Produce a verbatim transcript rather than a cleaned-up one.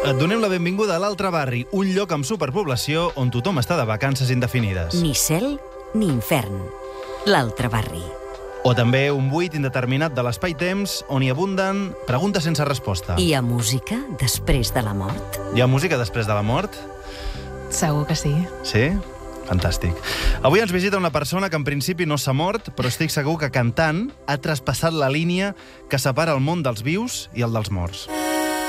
Et donem la benvinguda a l'Altre Barri, un lloc amb superpoblació on tothom està de vacances indefinides. Ni cel ni infern. L'Altre Barri. O també un buit indeterminat de l'espai-temps on hi abunden preguntes sense resposta. Hi ha música després de la mort? Hi ha música després de la mort? Segur que sí. Sí? Fantàstic. Avui ens visita una persona que en principi no s'ha mort, però estic segur que cantant ha traspassat la línia que separa el món dels vius i el dels morts.